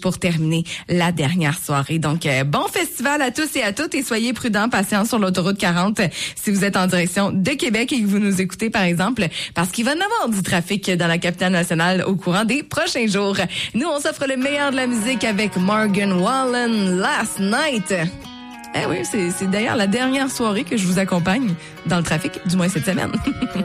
pour terminer la dernière soirée. Donc, bon festival à tous et à toutes et soyez prudents, patients sur l'autoroute 40 si vous êtes en direction de Québec et que vous nous écoutez, par exemple, parce qu'il va y en avoir du trafic dans la capitale nationale au courant des prochains jours. Nous, on s'offre le meilleur de la musique avec Morgan Wallen, Last Night. Eh oui, c'est d'ailleurs la dernière soirée que je vous accompagne dans le trafic, du moins cette semaine.